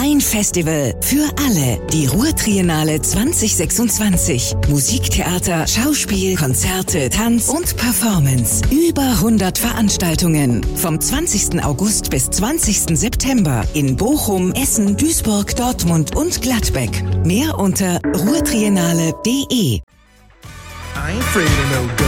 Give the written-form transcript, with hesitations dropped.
Ein Festival für alle. Die Ruhr-Triennale 2026. Musiktheater, Schauspiel, Konzerte, Tanz und Performance. Über 100 Veranstaltungen. Vom 20. August bis 20. September in Bochum, Essen, Duisburg, Dortmund und Gladbeck. Mehr unter ruhrtriennale.de. I ain't afraid of no